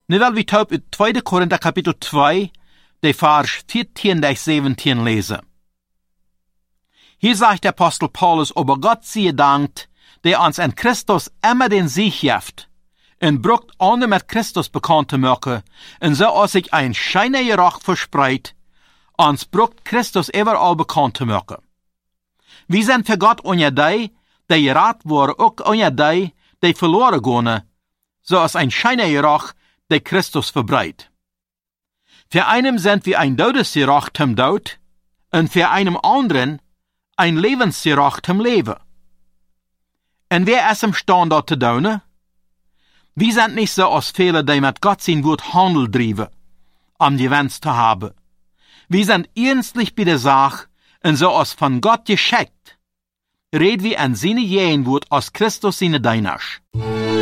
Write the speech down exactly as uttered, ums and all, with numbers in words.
Nu wil we taub uit tweede Korinther Kapitel zwei, de Vers vierzehn bis siebzehn lesen. Hier sagt der Apostel Paulus, aber Gott sei Dank, der uns in Christus immer den Sieg gibt, und brucht ohne mit Christus bekannt zu machen, und so als sich ein scheiner Geruch verspreidt, uns brucht Christus überall bekannt zu machen. Wir sind für Gott ohne die, die gerat worden, auch ohne die, die verloren gehen, so als ein scheiner Geruch, der Christus verbreitet. Für einen sind wir ein Todesgeruch zum Tod, und für einen anderen ein Lebensgeruch zum Leben. Und wer ist imstande, dort zu tun? Wir sind nicht so als viele, die mit Gott sein Wort Handel treiben, um die Wens zu haben. Wir sind ernstlich bei der Sache, und so als von Gott geschickt, reden wir an seine Jehenwort als Christus seine Diener.